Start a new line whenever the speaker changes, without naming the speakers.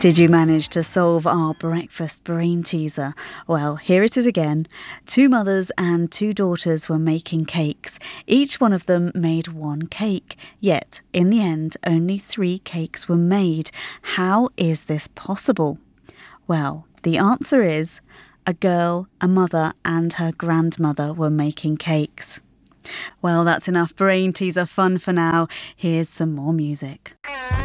Did you manage to solve our breakfast brain teaser? Well, here it is again. Two mothers and two daughters were making cakes. Each one of them made one cake. Yet, in the end, only 3 cakes were made. How is this possible? Well, the answer is a girl, a mother, and her grandmother were making cakes. Well, that's enough brain teaser fun for now. Here's some more music.